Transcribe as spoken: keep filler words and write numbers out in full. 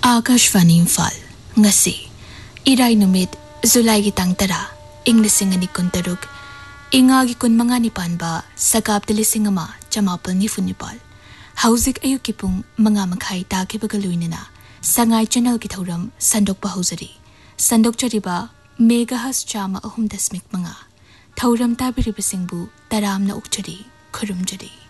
Akashvani Imphal ngasi irai numit July gi tang tara ing lising ani kun taruk inga gi kun manga ni panba sakap de lising ama chamapal ni funipal hauzik ayuk ki pung manga makhai ta ke bagaluinana sangai channel ki thoram sandok ba hauzari sandok chariba megahas chama ahum dasmik manga thoram ta biri bisingbu taramna ukchari khurum jari